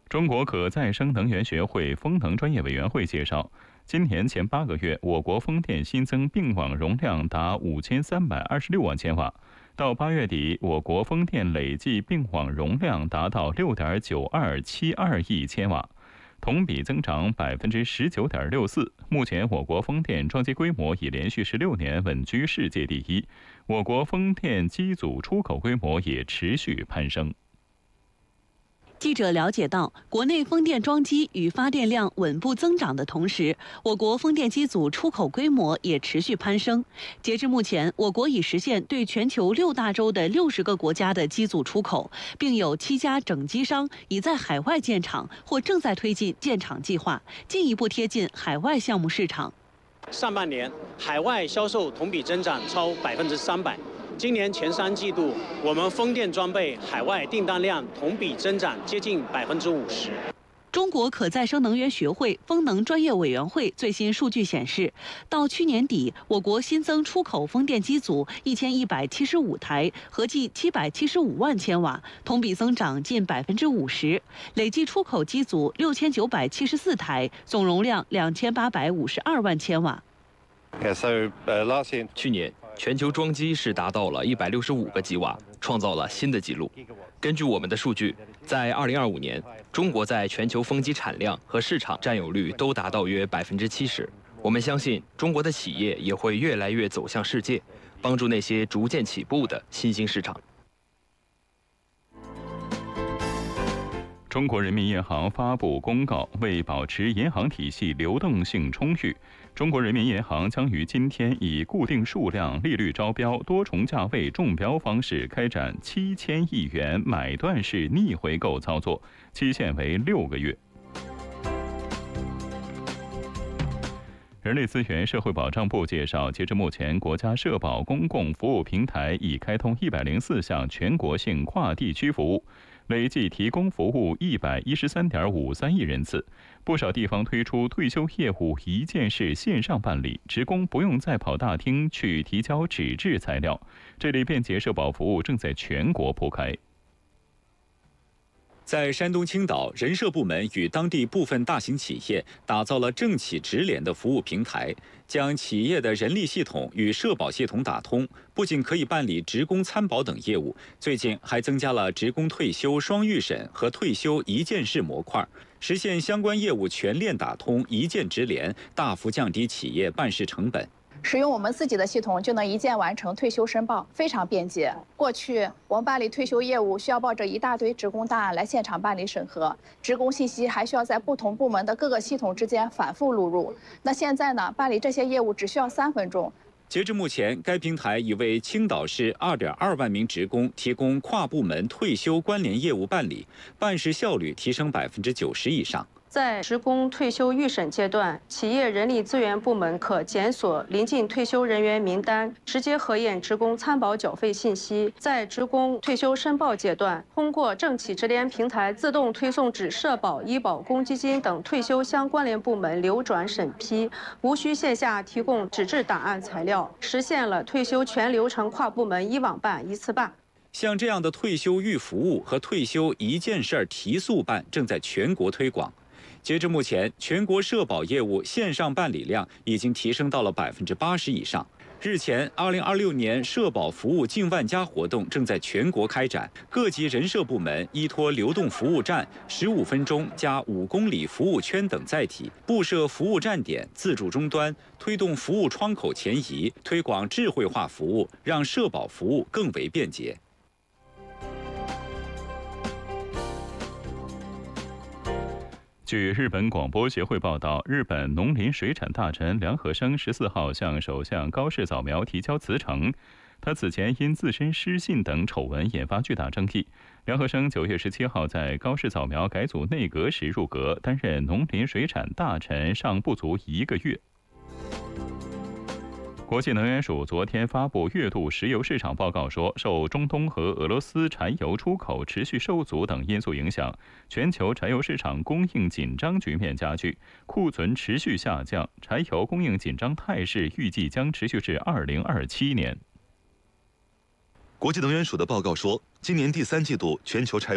中国可再生能源学会风能专业委员会介绍，今年前8个月，我国风电新增并网容量达5326万千瓦。到8月底，我国风电累计并网容量达到6.9272亿千瓦，同比增长19.64%。目前，我国风电装机规模已连续16年稳居世界第一，我国风电机组出口规模也持续攀升。 记者了解到，国内风电装机与发电量稳步增长的同时，我国风电机组出口规模也持续攀升。截至目前，我国已实现对全球6大洲的60个国家的机组出口，并有7家整机商已在海外建厂或正在推进建厂计划，进一步贴近海外项目市场。 上半年海外销售同比增长超300%。今年前3季度，我们风电装备海外订单量同比增长接近50%。 中国可再生能源学会风能专业委员会最新数据显示，到去年底，我国新增出口风电机组1175台，合计775万千瓦，同比增长近50%；累计出口机组6974台，总容量2852万千瓦。 去年，全球装机是达到了165个吉瓦，创造了新的纪录。根据我们的数据，在2025年，中国在全球风机产量和市场占有率都达到约70%。我们相信，中国的企业也会越来越走向世界，帮助那些逐渐起步的新兴市场。 中国人民银行发布公告，为保持银行体系流动性充裕，中国人民银行将于今天以固定数量、利率招标、多重价位中标方式开展7000亿元买断式逆回购操作，期限为6个月。人力资源社会保障部介绍，截至目前，国家社保公共服务平台已开通104项全国性跨地区服务，累计提供服务113.53亿人次。不少地方推出退休业务一键式线上办理，职工不用再跑大厅去提交纸质材料。这类便捷社保服务正在全国铺开。 在山东青岛，人社部门与当地部分大型企业打造了政企直联的服务平台，将企业的人力系统与社保系统打通，不仅可以办理职工参保等业务，最近还增加了职工退休双预审和退休一键式模块，实现相关业务全链打通、一键直联，大幅降低企业办事成本。 使用我们自己的系统就能一键完成退休申报，非常便捷。过去我们办理退休业务需要抱着一大堆职工档案来现场办理审核，职工信息还需要在不同部门的各个系统之间反复录入。那现在呢，办理这些业务只需要3分钟。 截至目前，该平台已为青岛市2.2万名职工提供跨部门退休关联业务办理，办事效率提升90%以上。 在职工退休预审阶段，企业人力资源部门可检索临近退休人员名单，直接核验职工参保缴费信息。在职工退休申报阶段，通过政企直联平台自动推送至社保、医保、公积金等退休相关联部门流转审批，无需线下提供纸质档案材料，实现了退休全流程跨部门一网办、一次办。 像这样的退休预服务和退休一件事提速办正在全国推广。截至目前，全国社保业务线上办理量已经提升到了80%以上。日前，2026年社保服务近万家活动正在全国开展，各级人社部门依托流动服务站、15分钟加5公里服务圈等载体，布设服务站点、自助终端，推动服务窗口前移，推广智慧化服务，让社保服务更为便捷。 据日本广播协会报道，日本农林水产大臣梁和生14号向首相高市早苗提交辞呈。他此前因自身失信等丑闻引发巨大争议。梁和生9月17号在高市早苗改组内阁时入阁，担任农林水产大臣尚不足1个月。国际能源署昨天发布月度石油市场报告说，受中东和俄罗斯柴油出口持续受阻等因素影响，全球柴油市场供应紧张局面加剧，库存持续下降，柴油供应紧张态势预计将持续至2027年。 国际能源署的报告说，今年第3季度全球柴油